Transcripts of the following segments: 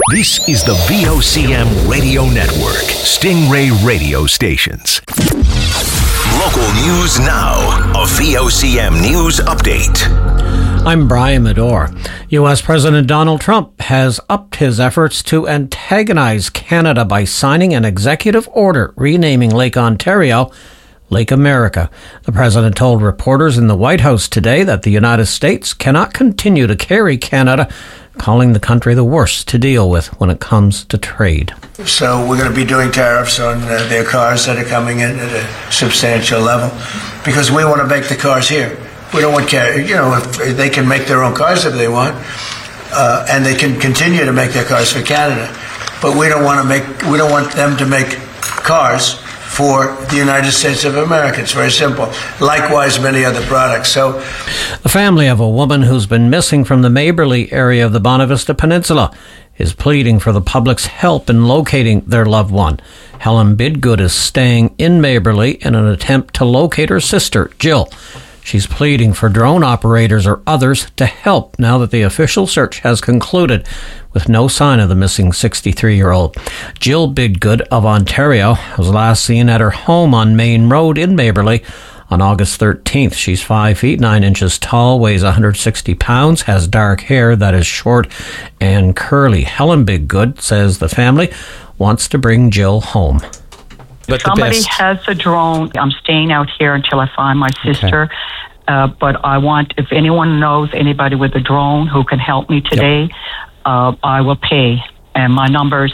This is the VOCM Radio Network, Stingray radio stations. Local news now, a VOCM news update. I'm Brian Medore. U.S. President Donald Trump has upped his efforts to antagonize Canada by signing an executive order renaming Lake Ontario Lake America. The president told reporters in the White House today that the United States cannot continue to carry Canada, calling the country the worst to deal with when it comes to trade. So we're going to be doing tariffs on their cars that are coming in at a substantial level because we want to make the cars here. We don't want, if they can make their own cars if they want, and they can continue to make their cars for Canada, but we don't want them to make cars for the United States of America. It's very simple. Likewise, many other products. So, the family of a woman who's been missing from the Maberly area of the Bonavista Vista Peninsula is pleading for the public's help in locating their loved one. Helen Bidgood is staying in Maberly in an attempt to locate her sister, Jill. She's pleading for drone operators or others to help now that the official search has concluded with no sign of the missing 63-year-old. Jill Bidgood of Ontario was last seen at her home on Main Road in Maberly on August 13th. She's 5 feet 9 inches tall, weighs 160 pounds, has dark hair that is short and curly. Helen Bidgood says the family wants to bring Jill home. But somebody has a drone. I'm staying out here until I find my sister. Okay. But I want, if anyone knows anybody with a drone who can help me today, I will pay. And my number is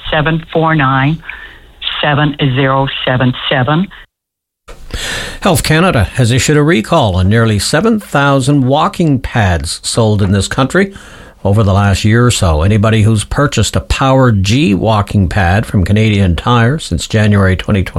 749-7077. Health Canada has issued a recall on nearly 7,000 walking pads sold in this country over the last year or so. Anybody who's purchased a Power G walking pad from Canadian Tire since January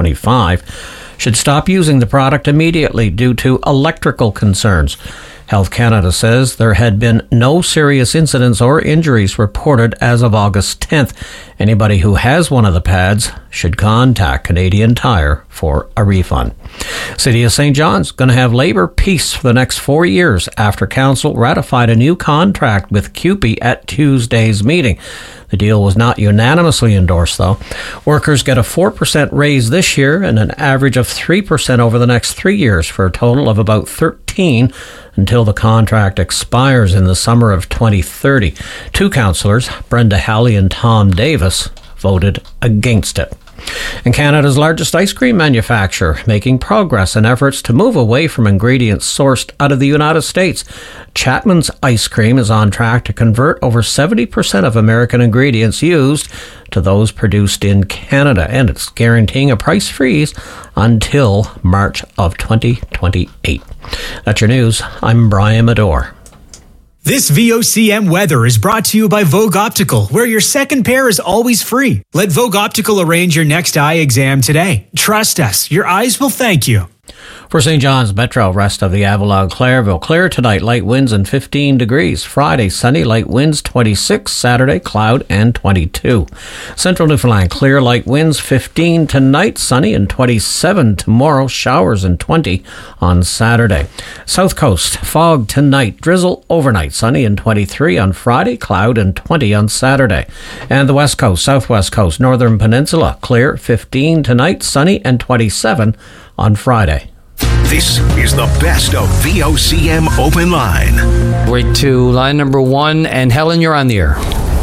2025 should stop using the product immediately due to electrical concerns. Health Canada says there had been no serious incidents or injuries reported as of August 10th. Anybody who has one of the pads should contact Canadian Tire for a refund. City of St. John's going to have labor peace for the next 4 years after council ratified a new contract with CUPE at Tuesday's meeting. The deal was not unanimously endorsed, though. Workers get a 4% raise this year and an average of 3% over the next 3 years for a total of about 13% until the contract expires in the summer of 2030. Two councillors, Brenda Halley and Tom Davis, voted against it. And Canada's largest ice cream manufacturer making progress in efforts to move away from ingredients sourced out of the United States. Chapman's Ice Cream is on track to convert over 70% of American ingredients used to those produced in Canada, and it's guaranteeing a price freeze until March of 2028. That's your news. I'm Brian Medore. This VOCM weather is brought to you by Vogue Optical, where your second pair is always free. Let Vogue Optical arrange your next eye exam today. Trust us, your eyes will thank you. For St. John's Metro, rest of the Avalon, Clairville. Clear tonight, light winds and 15 degrees. Friday, sunny, light winds 26. Saturday, cloud and 22. Central Newfoundland, clear, light winds 15 tonight, sunny and 27 tomorrow. Showers and 20 on Saturday. South Coast, fog tonight, drizzle overnight, sunny and 23 on Friday, cloud and 20 on Saturday. And the West Coast, Southwest Coast, Northern Peninsula, clear, 15 tonight, sunny and 27 on Friday. This is the best of VOCM Open Line. Right to line number 1, and Helen, you're on the air.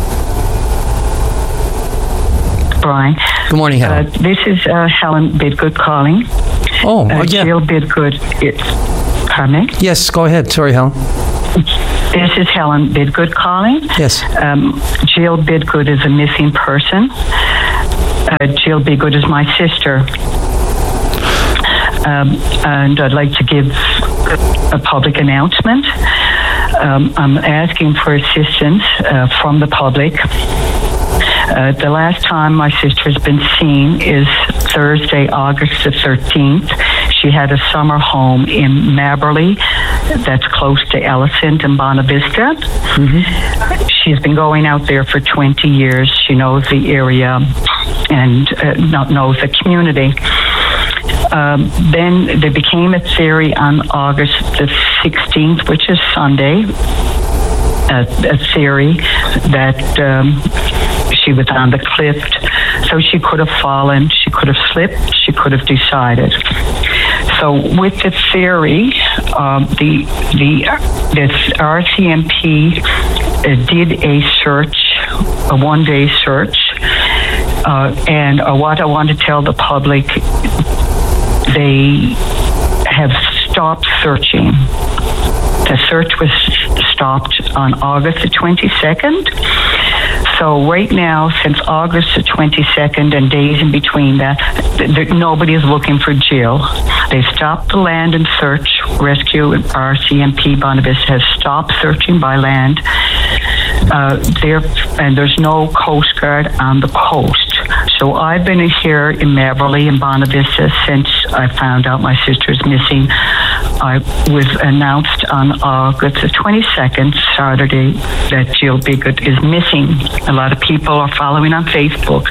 Brian. Good morning, Helen. This is Helen Bidgood calling. Yeah. Jill Bidgood. Pardon me? Yes, go ahead. Sorry, Helen. This is Helen Bidgood calling. Yes. Jill Bidgood is a missing person. Jill Bidgood is my sister. And I'd like to give a public announcement. I'm asking for assistance from the public. The last time my sister has been seen is Thursday, August the 13th. She had a summer home in Maberly, that's close to Ellison and Bonavista. Mm-hmm. She's been going out there for 20 years. She knows the area and knows the community. Then there became a theory on August the 16th, which is Sunday, a theory that she She was on the cliff, so she could have fallen, she could have slipped, she could have decided. So with the theory, this RCMP did a search, a one-day search, and what I want to tell the public, they have stopped searching. The search was stopped on August the 22nd. So right now, since August the 22nd and days in between that, nobody is looking for Jill. They stopped the land and search. Rescue and RCMP Bonavista has stopped searching by land. And there's no Coast Guard on the coast. So I've been here in Beverly and Bonavista since I found out my sister's missing. I was announced on August the 22nd, Saturday, that Jill Bigot is missing. A lot of people are following on Facebook.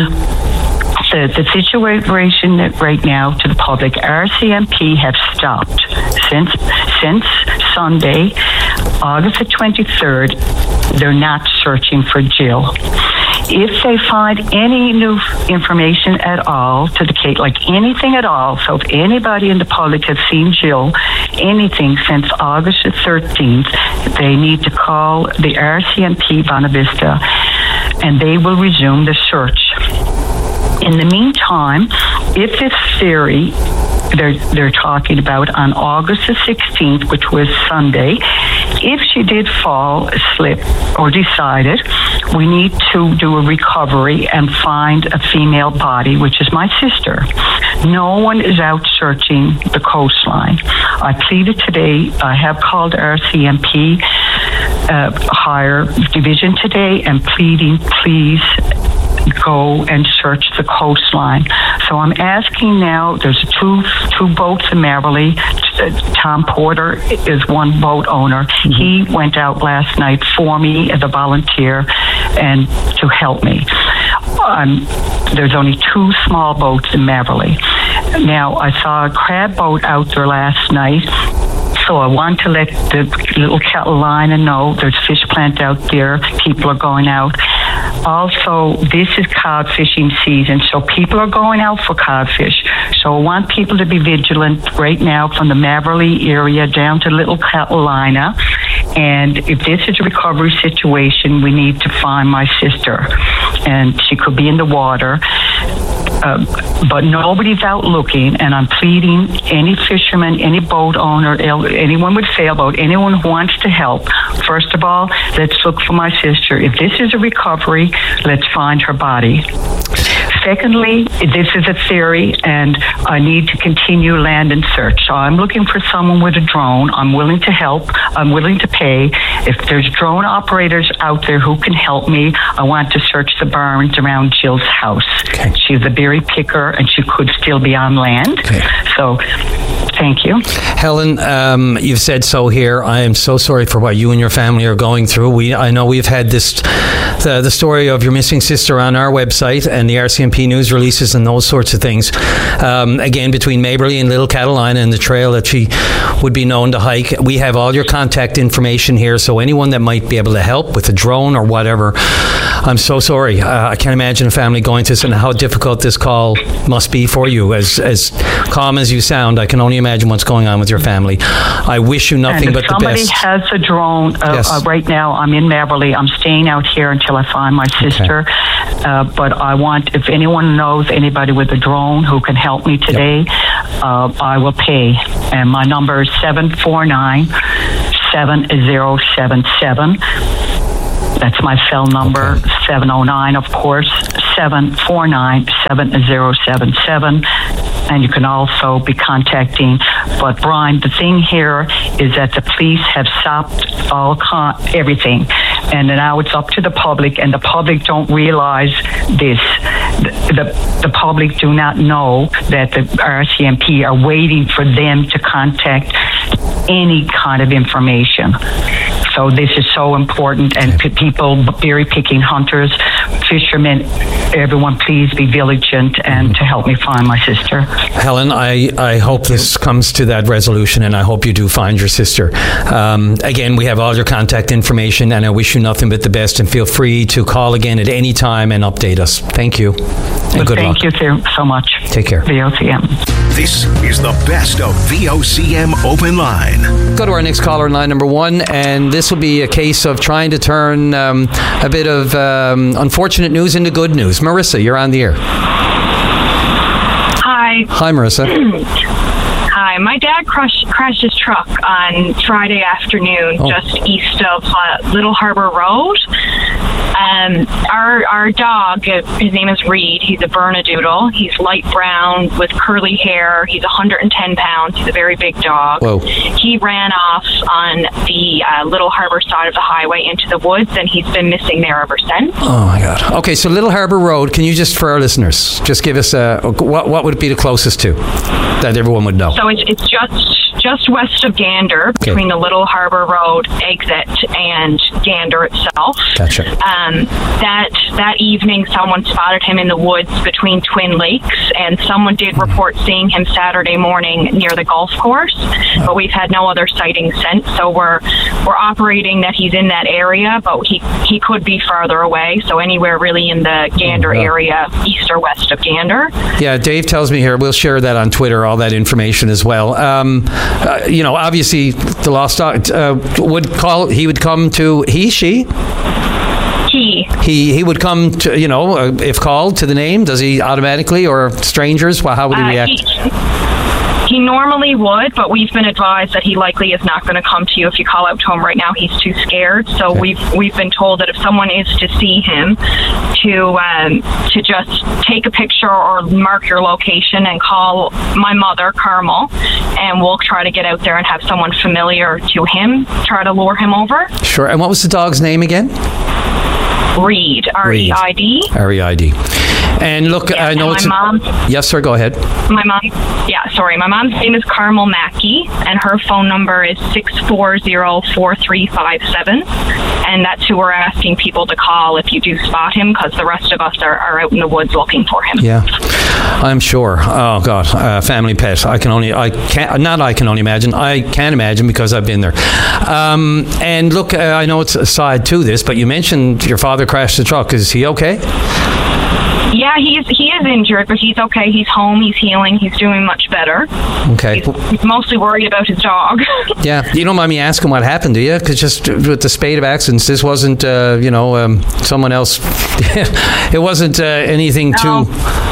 The situation right now to the public, RCMP have stopped since Sunday, August the 23rd. They're not searching for Jill. If they find any new information at all to the case, like anything at all, so if anybody in the public has seen Jill, anything since August the 13th, they need to call the RCMP Bonavista and they will resume the search. In the meantime, if this theory they're talking about on August the 16th, which was Sunday, if she did fall, slip, or decided, we need to do a recovery and find a female body, which is my sister. No one is out searching the coastline. I pleaded today, I have called RCMP Higher Division today and pleading, please go and search the coastline. So I'm asking now, there's two boats in Beverly. Tom Porter is one boat owner. He went out last night for me as a volunteer and to help me. There's only two small boats in Beverly. Now, I saw a crab boat out there last night. So I want to let the Little Catalina know there's fish plant out there. People are going out. Also, this is cod fishing season, so people are going out for codfish. So I want people to be vigilant right now from the Beverly area down to Little Catalina. And if this is a recovery situation, we need to find my sister. And she could be in the water. But nobody's out looking, and I'm pleading any fisherman, any boat owner, anyone with sailboat, anyone who wants to help. First of all, let's look for my sister. If this is a recovery, let's find her body. Secondly, this is a theory, and I need to continue land and search. So I'm looking for someone with a drone. I'm willing to help. I'm willing to pay. If there's drone operators out there who can help me, I want to search the barns around Jill's house. Okay. She's a berry picker, and she could still be on land. Okay. So, thank you. Helen, you've said so here. I am so sorry for what you and your family are going through. I know we've had the story of your missing sister on our website and the RCMP news releases and those sorts of things. Again, between Maberly and Little Catalina and the trail that she would be known to hike. We have all your contact information here, so anyone that might be able to help with a drone or whatever, I'm so sorry. I can't imagine a family going through this and how difficult this call must be for you. As calm as you sound, I can only imagine what's going on with your family. I wish you nothing but the best. Somebody has a drone. Yes. Right now, I'm in Beverly. I'm staying out here until I find my sister. Okay. But I want, if anyone knows anybody with a drone who can help me today, I will pay. And my number is 749-7077. That's my cell number, 709, of course, 749-7077. And you can also be contacting. But, Brian, the thing here is that the police have stopped everything. And now it's up to the public, and the public don't realize this. The public do not know that the RCMP are waiting for them to contact any kind of information. So this is so important, and people, berry picking hunters, fishermen, everyone please be vigilant and to help me find my sister. Helen, I hope this comes to that resolution, and I hope you do find your sister. Again, we have all your contact information, and I wish you nothing but the best, and feel free to call again at any time and update us. Thank you, and good luck. Thank you so much. Take care. VOCM. This is the best of VOCM Open Line. Go to our next caller in line number 1, and this will be a case of trying to turn a bit of unfortunate news into good news. Marissa, you're on the air. Hi. Hi, Marissa. Hi. My dad crashed his truck on Friday afternoon just east of Little Harbor Road. Our dog, his name is Reed. He's a Bernedoodle. He's light brown with curly hair. He's 110 pounds. He's a very big dog. Whoa. He ran off on the Little Harbor side of the highway into the woods, and he's been missing there ever since. Oh, my God. Okay, so Little Harbor Road, can you just, for our listeners, just give us what would it be the closest to that everyone would know? So it's just west of Gander, between the Little Harbor Road exit and Gander itself. Gotcha. That evening, someone spotted him in the woods between Twin Lakes, and someone did report seeing him Saturday morning near the golf course. But we've had no other sightings since, so we're operating that he's in that area, but he could be farther away. So anywhere really in the Gander area, east or west of Gander. Yeah, Dave tells me here. We'll share that on Twitter, all that information as well. Obviously, the lost dog he would come to she. He would come to, if called to the name, does he automatically, or strangers? Well, how would he react? He normally would, but we've been advised that he likely is not going to come to you if you call out to him right now. He's too scared. So we've been told that if someone is to see him, to just take a picture or mark your location and call my mother, Carmel, and we'll try to get out there and have someone familiar to him, try to lure him over. Sure. And what was the dog's name again? Reed, R-E-I-D. R-E-I-D. And look, I know it's... Yes, sir, go ahead. My mom's name is Carmel Mackey, and her phone number is 640-4357. And that's who we're asking people to call if you do spot him, because the rest of us are out in the woods looking for him. Yeah, I'm sure. Oh, God, family pet. I can't imagine because I've been there. And look, I know it's a side to this, but you mentioned your father crashed the truck. Is he okay? Yeah, he is injured, but he's okay. He's home. He's healing. He's doing much better. Okay. He's mostly worried about his dog. Yeah. You don't mind me asking what happened, do you? Because just with the spate of accidents, this wasn't, someone else. It wasn't anything too...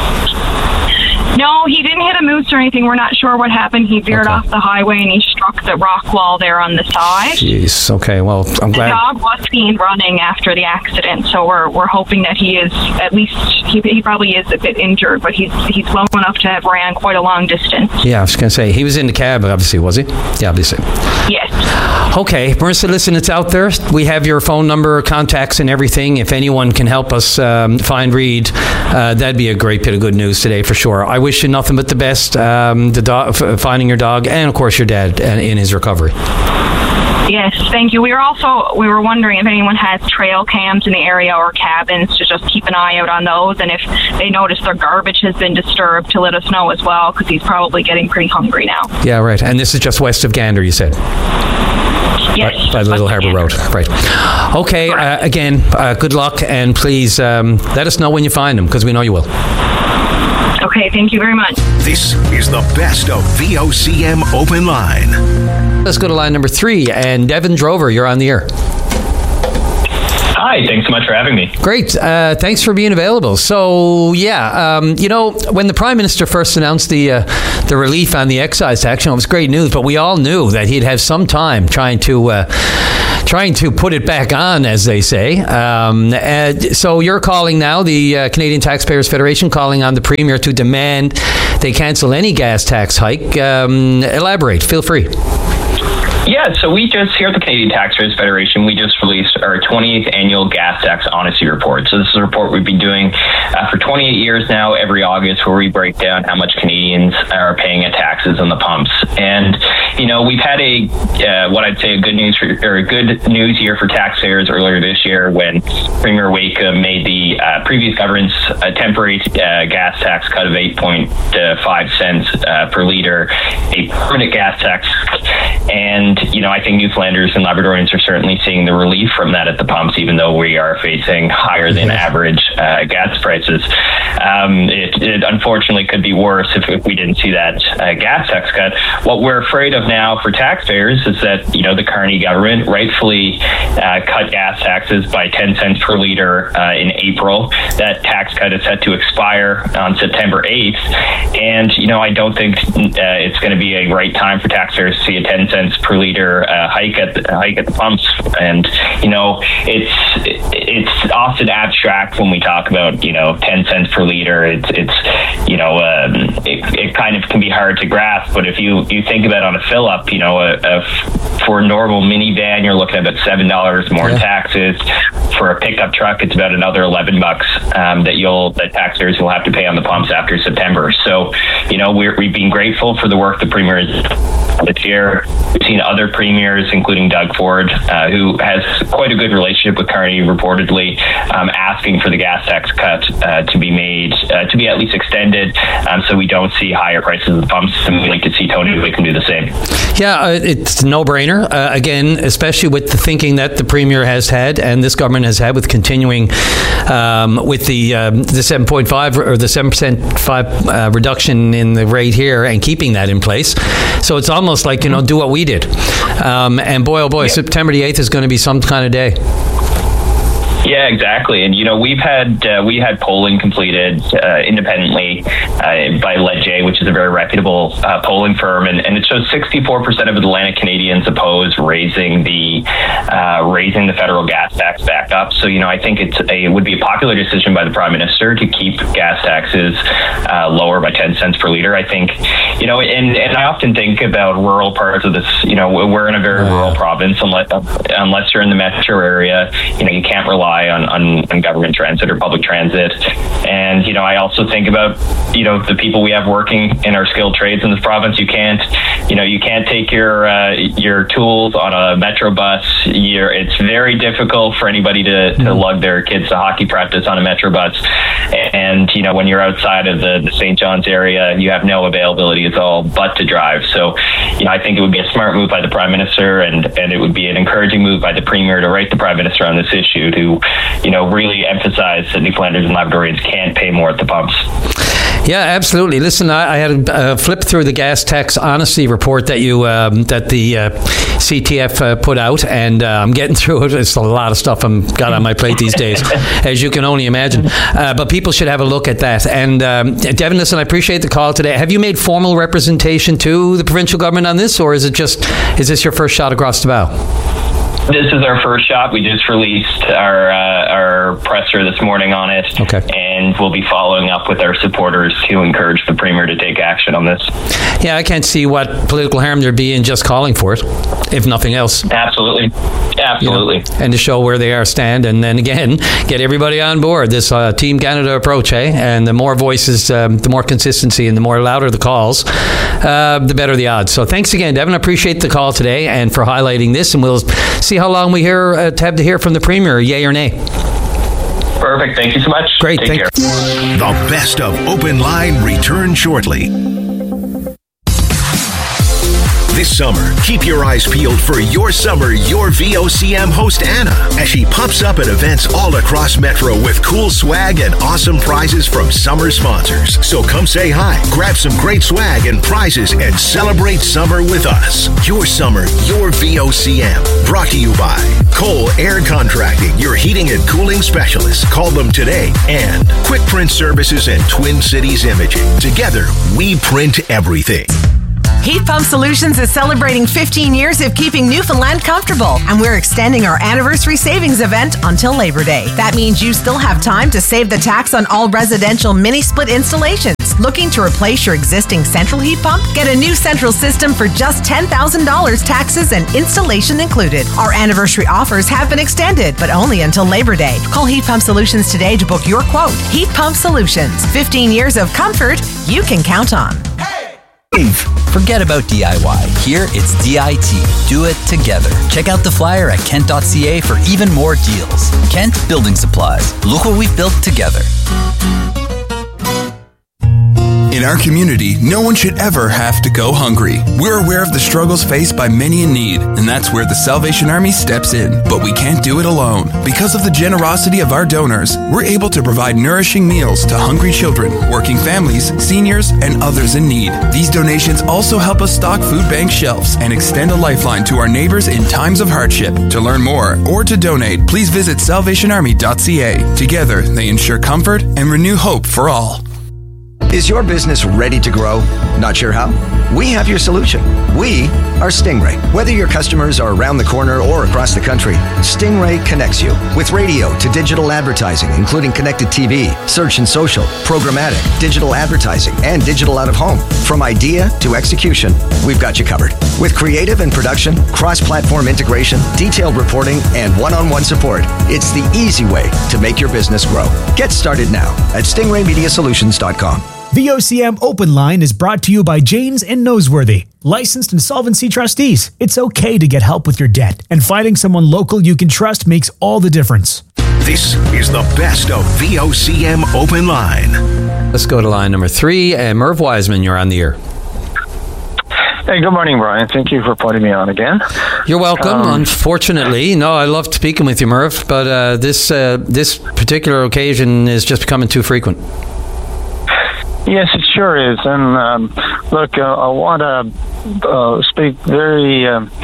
No, he didn't hit a moose or anything. We're not sure what happened. He veered off the highway and he struck the rock wall there on the side. Jeez. Okay. Well, I'm glad. The dog was seen running after the accident, so we're hoping that he is at least he probably is a bit injured, but he's slow enough to have ran quite a long distance. Yeah, I was going to say he was in the cab, obviously, was he? Yeah, obviously. Yes. Okay, Marissa, listen, it's out there. We have your phone number, contacts, and everything. If anyone can help us find Reed, that'd be a great bit of good news today for sure. I wish you nothing but the best. Finding your dog, and of course your dad in his recovery. Yes, thank you. We were wondering if anyone has trail cams in the area or cabins to just keep an eye out on those, and if they notice their garbage has been disturbed, to let us know as well, because he's probably getting pretty hungry now. Yeah, right. And this is just west of Gander, you said? Yes. By the Little Harbor Road. Right. Okay, again, good luck, and please let us know when you find him, because we know you will. Okay, thank you very much. This is the best of VOCM Open Line. Let's go to line number 3, and Devin Drover, you're on the air. Hi, thanks so much for having me. Great. Thanks for being available. So, when the Prime Minister first announced the relief on the excise tax, it was great news, but we all knew that he'd have some time trying to put it back on, as they say. So you're calling now, the Canadian Taxpayers Federation, calling on the Premier to demand they cancel any gas tax hike. Elaborate. Feel free. Yeah, so we just, here at the Canadian Taxpayers Federation, we just released our 28th annual gas tax honesty report. So this is a report we've been doing for 28 years now, every August, where we break down how much Canadians are paying in taxes on the pumps. And, we've had what I'd say a good news year for taxpayers earlier this year when Premier Wakeham made the previous government's temporary gas tax cut of 8.5 cents per litre a permanent gas tax. And, I think Newfoundlanders and Labradorians are certainly seeing the relief from that at the pumps, even though we are facing higher than average gas prices. It unfortunately could be worse if we didn't see that gas tax cut. What we're afraid of now for taxpayers is that, the Carney government rightfully cut gas taxes by 10 cents per litre in April. That tax cut is set to expire on September 8th. And, I don't think it's going to be a right time for taxpayers to see a 10 cents per litre hike at the pumps. And, it's often abstract when we talk about, 10 cents per litre. It kind of can be hard to grasp. But if you think about on a fill up, for a normal minivan, you're looking at about $7 more in taxes. For a pickup truck, it's about another $11 that taxpayers will have to pay on the pumps after September. So, we've been grateful for the work the Premier has this year. We've seen other premiers, including Doug Ford, who has quite a good relationship with Carney, reportedly asking for the gas tax cut to be made, to be at least extended, so we don't see higher prices at the pumps. And we'd like to see Tony Whitcomb do the same. Yeah, it's a no-brainer. Again, especially with the thinking that the Premier has had and this government has had with continuing with the 7.5 or the 7% reduction in the rate here and keeping that in place. So it's almost like, do what we did. And boy, oh boy, September the 8th is going to be some kind of day. Yeah, exactly. And, we had polling completed independently by Leger, which is a very reputable polling firm. And it shows 64% of Atlantic Canadians oppose raising the federal gas tax back up. So, I think it would be a popular decision by the Prime Minister to keep gas taxes lower by 10 cents per litre. I think, and I often think about rural parts of this, we're in a very rural province. Unless you're in the metro area, you can't rely on government transit or public transit. And, I also think about, the people we have working in our skilled trades in this province. You can't take your tools on a metro bus. It's very difficult for anybody to lug their kids to hockey practice on a metro bus. And, when you're outside of the St. John's area, you have no availability at all but to drive. So, I think it would be a smart move by the Prime Minister, and it would be an encouraging move by the Premier to write the Prime Minister on this issue to, really emphasize that Newfoundlanders and Labradorians can't pay more at the pumps. Yeah, absolutely. Listen, I had a flip through the gas tax honesty report that the CTF put out, and I'm getting through it. It's a lot of stuff I've got on my plate these days, as you can only imagine. But people should have a look at that. And Devin, listen, I appreciate the call today. Have you made formal representation to the provincial government on this, or is this your first shot across the bow? This is our first shot. We just released our presser this morning on it. Okay. And we'll be following up with our supporters to encourage the Premier to take action on this. Yeah, I can't see what political harm there'd be in just calling for it, if nothing else. Absolutely. And to show where they stand, and then again, get everybody on board this Team Canada approach, And the more voices, the more consistency, and the more louder the calls, the better the odds. So thanks again, Devin. I appreciate the call today and for highlighting this, and we'll see how long we have to hear from the Premier, yay or nay. Perfect. Thank you so much. Great. Take care. The best of Open Line returns shortly. This summer, keep your eyes peeled for Your Summer, Your VOCM host Anna, as she pops up at events all across Metro with cool swag and awesome prizes from summer sponsors. So come say hi, grab some great swag and prizes, and celebrate summer with us. Your Summer, Your VOCM. Brought to you by Cole Air Contracting, your heating and cooling specialist. Call them today. And Quick Print Services and Twin Cities Imaging. Together, we print everything. Heat Pump Solutions is celebrating 15 years of keeping Newfoundland comfortable, and we're extending our anniversary savings event until Labor Day. That means you still have time to save the tax on all residential mini-split installations. Looking to replace your existing central heat pump? Get a new central system for just $10,000, taxes and installation included. Our anniversary offers have been extended, but only until Labor Day. Call Heat Pump Solutions today to book your quote. Heat Pump Solutions. 15 years of comfort you can count on. Forget about DIY. Here it's DIT. Do it together. Check out the flyer at kent.ca for even more deals. Kent Building Supplies. Look what we've built together. In our community, no one should ever have to go hungry. We're aware of the struggles faced by many in need, and that's where the Salvation Army steps in. But we can't do it alone. Because of the generosity of our donors, we're able to provide nourishing meals to hungry children, working families, seniors, and others in need. These donations also help us stock food bank shelves and extend a lifeline to our neighbors in times of hardship. To learn more or to donate, please visit salvationarmy.ca. Together, they ensure comfort and renew hope for all. Is your business ready to grow? Not sure how? We have your solution. We are Stingray. Whether your customers are around the corner or across the country, Stingray connects you with radio to digital advertising, including connected TV, search and social, programmatic, digital advertising, and digital out of home. From idea to execution, we've got you covered. With creative and production, cross-platform integration, detailed reporting, and one-on-one support, it's the easy way to make your business grow. Get started now at stingraymediasolutions.com. VOCM Open Line is brought to you by Janes and Noseworthy, licensed insolvency trustees. It's okay to get help with your debt, and finding someone local you can trust makes all the difference. This is the best of VOCM Open Line. Let's go to line number 3. Merv Wiseman, you're on the air. Hey, good morning, Brian. Thank you for putting me on again. You're welcome. Unfortunately, no, I loved speaking with you, Merv, but this particular occasion is just becoming too frequent. Yes, it sure is. And look, I want to speak very,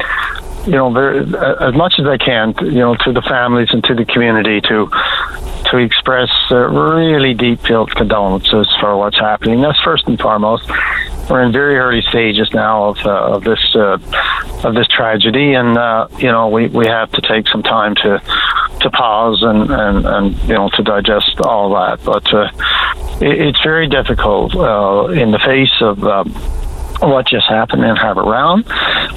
very as much as I can, to the families and to the community to express really deep felt condolences for what's happening. That's first and foremost. We're in very early stages now of this tragedy, and we have to take some time to pause and to digest all that. But it's very difficult in the face of what just happened in Harbour Round,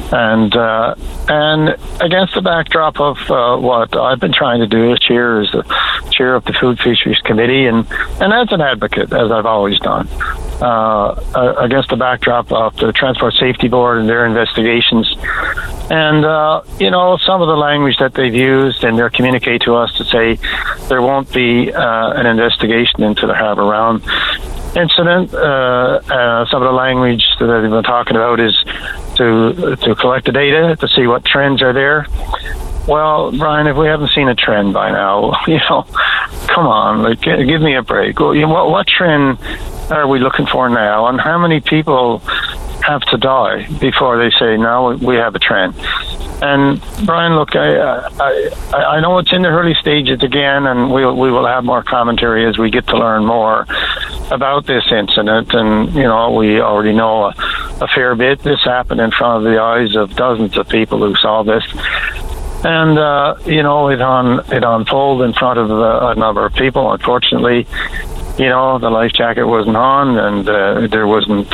and against the backdrop of what I've been trying to do as chair of the Food Fisheries Committee, and as an advocate, as I've always done, against the backdrop of the Transport Safety Board and their investigations, and some of the language that they've used in their communique to us to say there won't be an investigation into the Harbour Round incident. Some of the language that they've been talking about is to collect the data to see what trends are there. Well, Brian, if we haven't seen a trend by now, come on, give me a break. What trend are we looking for now, and how many people have to die before they say, no, we have a trend? And Brian, look, I know it's in the early stages again, and we will have more commentary as we get to learn more about this incident. And we already know a fair bit. This happened in front of the eyes of dozens of people who saw this, and it unfolded in front of a number of people. Unfortunately, the life jacket wasn't on, and there wasn't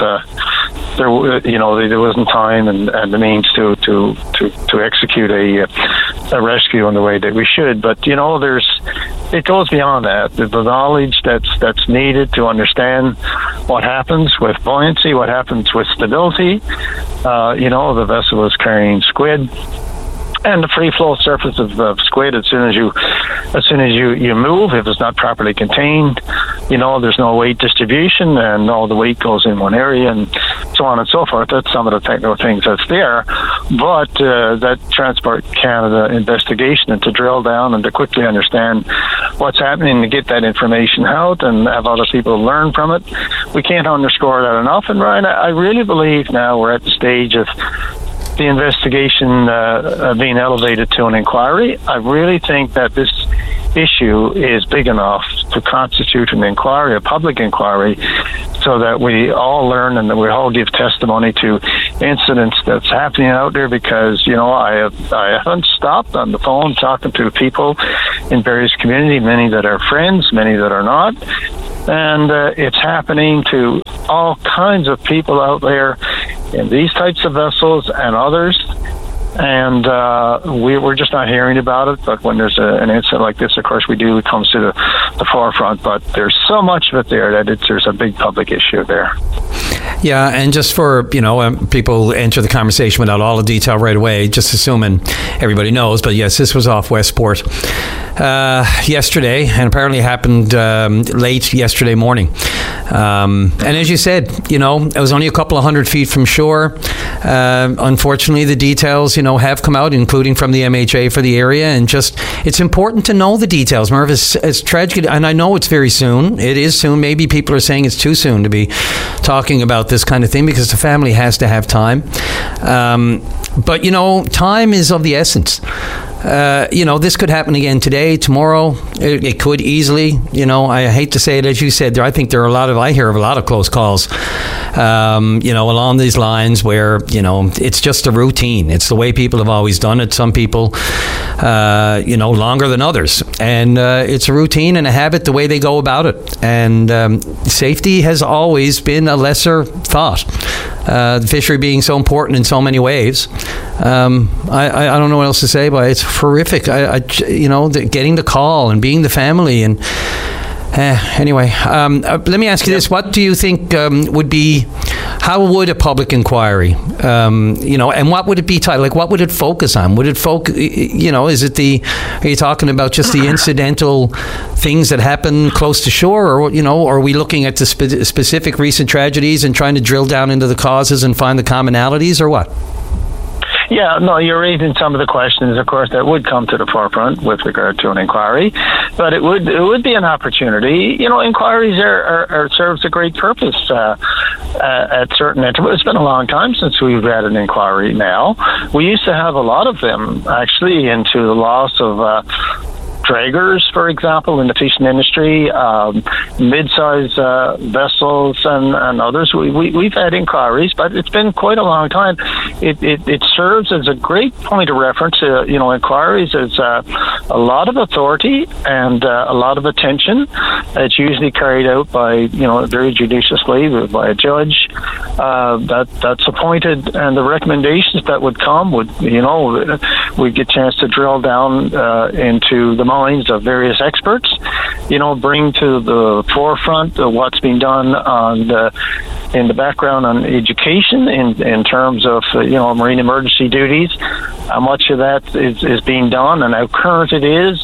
time and the means to execute a rescue in the way that we should. But it goes beyond that. The knowledge that's needed to understand what happens with buoyancy, what happens with stability. The vessel was carrying squid, and the free flow surface of squid, as soon as you move, if it's not properly contained, there's no weight distribution, and all the weight goes in one area, and so on and so forth. That's some of the technical things that's there. But that Transport Canada investigation, and to drill down and to quickly understand what's happening, to get that information out and have other people learn from it, we can't underscore that enough. And Ryan, I really believe now we're at the stage of the investigation being elevated to an inquiry. I really think that this issue is big enough to constitute an inquiry, a public inquiry, so that we all learn and that we all give testimony to incidents that's happening out there. Because I haven't stopped on the phone talking to people in various communities, many that are friends, many that are not, and it's happening to all kinds of people out there in these types of vessels and others. And we're just not hearing about it. But when there's an incident like this, of course, it comes to the forefront. But there's so much of it there that there's a big public issue there. Yeah, and just for, people enter the conversation without all the detail right away, just assuming everybody knows. But yes, this was off Westport yesterday, and apparently happened late yesterday morning. And as you said, it was only a couple of 100 feet from shore. Unfortunately, the details, have come out, including from the MHA for the area. And just, it's important to know the details, Merv. It's tragic, and I know it's very soon. It is soon. Maybe people are saying it's too soon to be talking about this kind of thing, because the family has to have time. But, time is of the essence. This could happen again today, tomorrow. It could easily. I hate to say it, as you said, I think I hear of a lot of close calls, along these lines where, it's just a routine. It's the way people have always done it. Some people, longer than others. And it's a routine and a habit, the way they go about it. And safety has always been a lesser thought. The fishery being so important in so many ways. I don't know what else to say, but it's horrific. Getting the call and being the family and anyway. Let me ask you this: what do you think how would a public inquiry, and what would it be titled? Like, what would it focus on? Would it focus? Are you talking about just the incidental things that happen close to shore, or are we looking at the specific recent tragedies and trying to drill down into the causes and find the commonalities, or what? Yeah, no, you're raising some of the questions, of course, that would come to the forefront with regard to an inquiry, but it would be an opportunity. Inquiries are serves a great purpose at certain intervals. It's been a long time since we've had an inquiry now. We used to have a lot of them, actually, into the loss of draggers, for example, in the fishing industry, mid-size vessels and others. We've had inquiries, but it's been quite a long time. It serves as a great point of reference. Inquiries is a lot of authority and a lot of attention. It's usually carried out by, very judiciously by a judge that's appointed, and the recommendations that would come would, we'd get a chance to drill down into the minds of various experts, bring to the forefront what's being done in the background on education in terms of marine emergency duties, how much of that is being done and how current it is.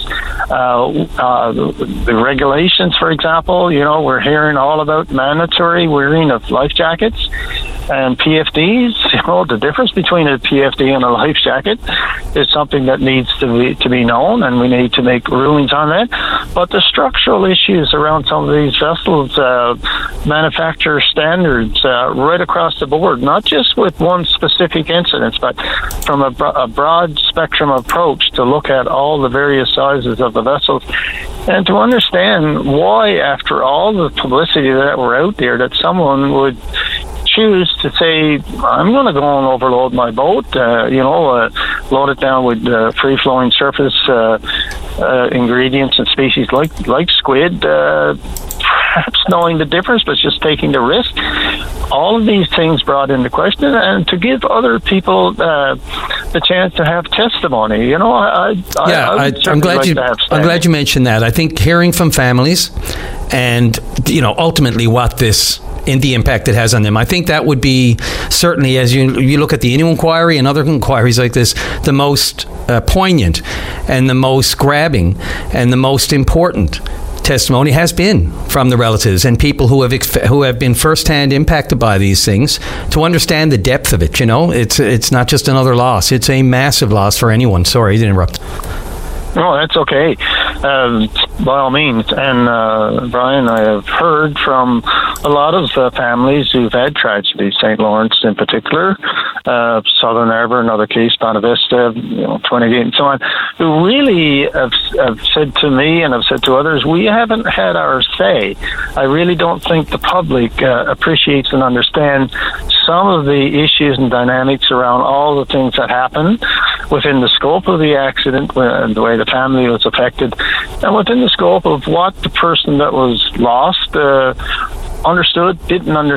The regulations, for example, we're hearing all about mandatory wearing of life jackets and PFDs. The difference between a PFD and a life jacket is something that needs to be known, and we need to make rulings on that. But the structural issues around some of these vessels, manufacturer standards right across the board, not just with one specific incident, but from a broad spectrum approach to look at all the various sizes of the vessels and to understand why, after all the publicity that were out there, that someone would choose to say, I'm going to go and overload my boat, load it down with free-flowing surface ingredients and species like squid, perhaps knowing the difference, but just taking the risk. All of these things brought into question, and to give other people the chance to have testimony. I'm glad you mentioned that. I think hearing from families and ultimately what this in the impact it has on them. I think that would be certainly, as you look at the Innu inquiry and other inquiries like this, the most poignant and the most grabbing and the most important testimony has been from the relatives and people who have been firsthand impacted by these things, to understand the depth of it. It's not just another loss; it's a massive loss for anyone. Sorry to interrupt. No, that's okay. By all means. And Brian, I have heard from a lot of families who've had tragedy, St. Lawrence in particular, Southern Harbour, another case, Bonavista, 28 and so on, who really have said to me and have said to others, we haven't had our say. I really don't think the public appreciates and understands some of the issues and dynamics around all the things that happened within the scope of the accident and the way the family was affected, and within the scope of what the person that was lost understood, didn't understand.